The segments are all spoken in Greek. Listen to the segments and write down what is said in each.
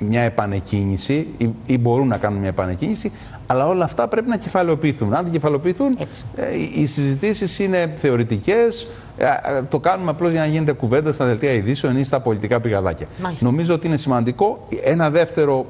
μια επανεκκίνηση ή μπορούν να κάνουν μια επανεκκίνηση, αλλά όλα αυτά πρέπει να κεφαλαιοποιηθούν. Αν δεν κεφαλαιοποιηθούν, οι συζητήσεις είναι θεωρητικές. Το κάνουμε απλώς για να γίνεται κουβέντα στα δελτία ειδήσεων ή στα πολιτικά πηγαδάκια. Νομίζω ότι είναι σημαντικό. Ένα δεύτερο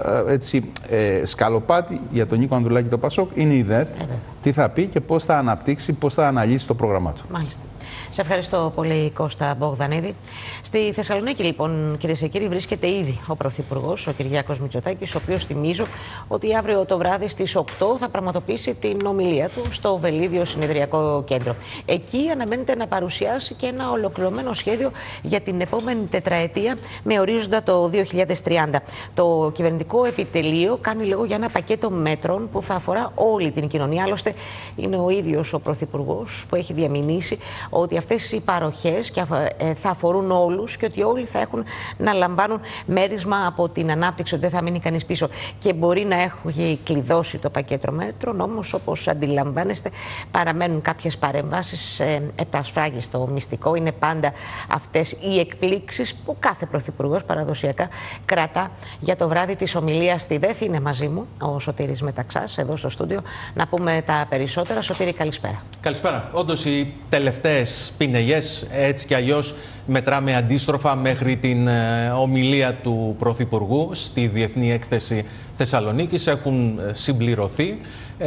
σκαλοπάτι για τον Νίκο Ανδρουλάκη το Πασόκ είναι η ΔΕΘ. Τι θα πει και πώς θα αναπτύξει, πώς θα αναλύσει το πρόγραμμά του. Μάλιστα. Σε ευχαριστώ πολύ, Κώστα Μπογδανίδη. Στη Θεσσαλονίκη, λοιπόν, κυρίες και κύριοι, βρίσκεται ήδη ο Πρωθυπουργός, ο Κυριάκος Μητσοτάκης, ο οποίος θυμίζω ότι αύριο το βράδυ στις 8 θα πραγματοποιήσει την ομιλία του στο Βελίδιο Συνεδριακό Κέντρο. Εκεί αναμένεται να παρουσιάσει και ένα ολοκληρωμένο σχέδιο για την επόμενη τετραετία με ορίζοντα το 2030. Το κυβερνητικό επιτελείο κάνει λόγο για ένα πακέτο μέτρων που θα αφορά όλη την κοινωνία. Άλλωστε, είναι ο ίδιος ο Πρωθυπουργός που έχει διαμηνήσει ότι αυτές οι παροχές θα αφορούν όλους και ότι όλοι θα έχουν να λαμβάνουν μέρισμα από την ανάπτυξη, ότι δεν θα μείνει κανείς πίσω. Και μπορεί να έχει κλειδώσει το πακέτο μέτρων, όμως όπως αντιλαμβάνεστε παραμένουν κάποιες παρεμβάσεις επτασφράγιστο μυστικό. Είναι πάντα αυτές οι εκπλήξεις που κάθε πρωθυπουργός παραδοσιακά κρατά για το βράδυ της ομιλίας στη ΔΕΘ. Είναι μαζί μου ο Σωτήρης Μεταξάς εδώ στο στούντιο να πούμε τα περισσότερα. Σωτήρη, καλησπέρα. Καλησπέρα. Όντως οι τελευταίες πινελιές, έτσι κι αλλιώς μετράμε αντίστροφα μέχρι την ομιλία του Πρωθυπουργού στη Διεθνή Έκθεση Θεσσαλονίκης, έχουν συμπληρωθεί.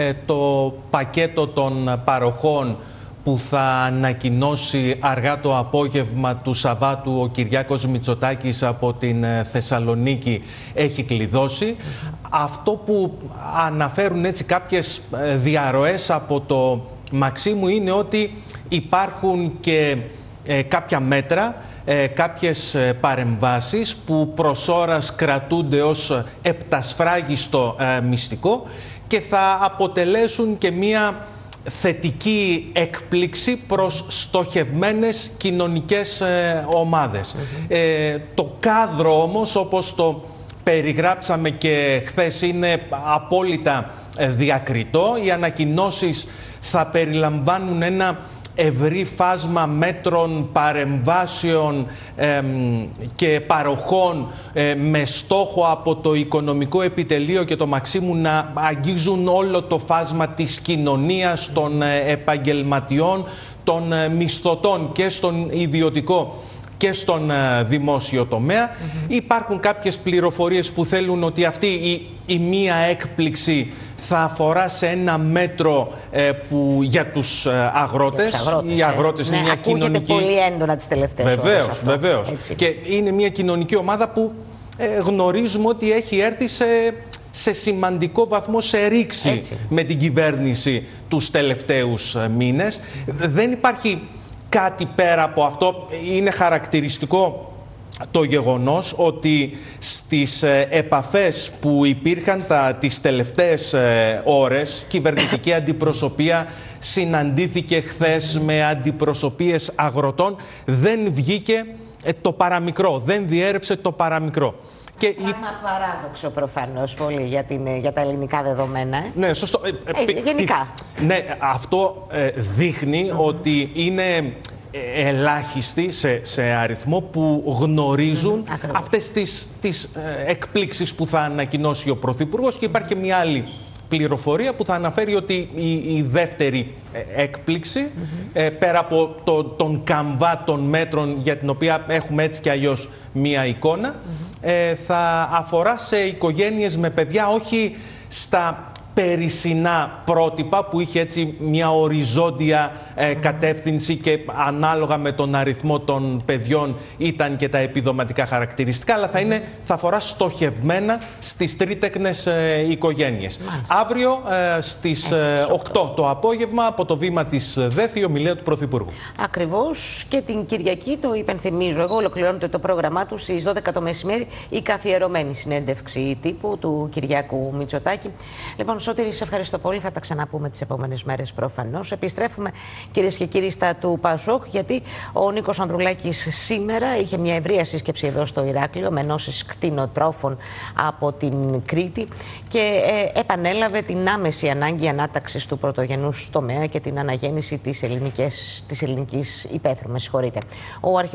Το πακέτο των παροχών που θα ανακοινώσει αργά το απόγευμα του Σαββάτου ο Κυριάκος Μητσοτάκης από την Θεσσαλονίκη έχει κλειδώσει. Αυτό που αναφέρουν έτσι κάποιες διαρροές από το Μαξίμου είναι ότι υπάρχουν και κάποια μέτρα, κάποιες παρεμβάσεις που προς ώρας κρατούνται ως επτασφράγιστο μυστικό και θα αποτελέσουν και μία θετική έκπληξη προς στοχευμένες κοινωνικές ομάδες. Το κάδρο όμως, όπως το περιγράψαμε και χθες, είναι απόλυτα διακριτό. Οι ανακοινώσεις θα περιλαμβάνουν ένα ευρύ φάσμα μέτρων, παρεμβάσεων και παροχών με στόχο από το Οικονομικό Επιτελείο και το Μαξίμου να αγγίζουν όλο το φάσμα της κοινωνίας, των επαγγελματιών, των μισθωτών και στον ιδιωτικό και στον δημόσιο τομέα. Υπάρχουν κάποιες πληροφορίες που θέλουν ότι αυτή η μία έκπληξη θα αφορά σε ένα μέτρο που για τους αγρότες. Οι αγρότες είναι μια κοινωνική... Ακούγεται πολύ έντονα τις τελευταίες ώρες αυτό. Βεβαίως. Και είναι μια κοινωνική ομάδα που γνωρίζουμε ότι έχει έρθει σε σημαντικό βαθμό σε ρήξη με την κυβέρνηση τους τελευταίους μήνες. Δεν υπάρχει κάτι πέρα από αυτό. Είναι χαρακτηριστικό το γεγονός ότι στις επαφές που υπήρχαν τις τελευταίες ώρες, κυβερνητική αντιπροσωπεία συναντήθηκε χθες με αντιπροσωπείες αγροτών, δεν βγήκε το παραμικρό, δεν διέρευσε το παραμικρό. Πράγμα παράδοξο προφανώς πολύ για τα ελληνικά δεδομένα. Ναι, σωστό. Γενικά. Ναι, αυτό δείχνει ότι είναι ελάχιστοι σε αριθμό που γνωρίζουν αυτές τις εκπλήξεις που θα ανακοινώσει ο Πρωθυπουργός. Και υπάρχει και μια άλλη πληροφορία που θα αναφέρει ότι η δεύτερη έκπληξη, πέρα από τον καμβά των μέτρων για την οποία έχουμε έτσι και αλλιώς μία εικόνα, θα αφορά σε οικογένειες με παιδιά, όχι στα περισσινά πρότυπα που είχε έτσι μια οριζόντια κατεύθυνση και ανάλογα με τον αριθμό των παιδιών ήταν και τα επιδοματικά χαρακτηριστικά, αλλά θα αφορά στοχευμένα στις τρίτεκνες οικογένειες. Αύριο στις 8 το απόγευμα από το βήμα της ΔΕΘ η ομιλία του Πρωθυπουργού. Ακριβώς, και την Κυριακή, το υπενθυμίζω εγώ, ολοκληρώνεται το πρόγραμμά του στις 12 το μεσημέρι η καθιερωμένη συνέντευξη τύπου του Κυριάκου Μητσοτάκη. Λοιπόν, Σωτήρη, σε ευχαριστώ πολύ. Θα τα ξαναπούμε τις επόμενες μέρες προφανώς. Επιστρέφουμε, κυρίες και κύριοι, στα του Πασόκ, γιατί ο Νίκος Ανδρουλάκης σήμερα είχε μια ευρεία σύσκεψη εδώ στο Ηράκλειο με ενώσεις κτηνοτρόφων από την Κρήτη και επανέλαβε την άμεση ανάγκη ανάταξης του πρωτογενούς τομέα και την αναγέννηση της ελληνικής υπαίθρου. Με συγχωρείτε.